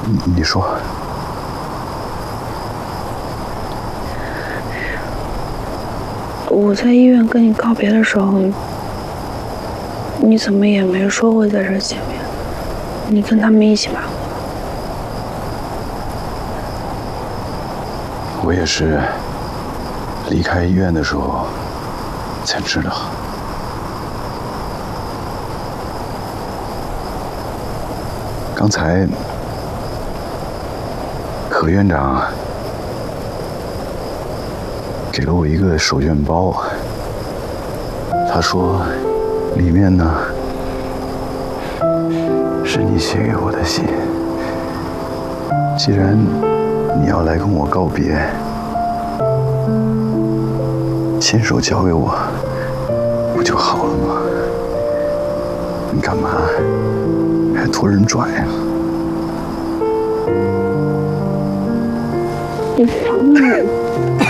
你说。 我在医院跟你告别的时候，你怎么也没说会在这儿见面？你跟他们一起吧。 我也是离开医院的时候才知道。刚才何院长给了我一个手绢包，他说里面呢是你写给我的信。既然你要来跟我告别，亲手交给我不就好了吗？你干嘛还托人转呀？ 你烦我。